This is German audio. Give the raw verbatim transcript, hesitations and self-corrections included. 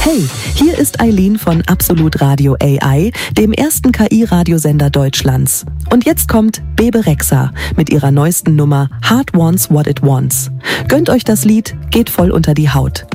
Hey, hier ist Eileen von Absolut Radio A I, dem ersten K I-Radiosender Deutschlands. Und jetzt kommt Bebe Rexha mit ihrer neuesten Nummer Heart Wants What It Wants. Gönnt euch das Lied, geht voll unter die Haut.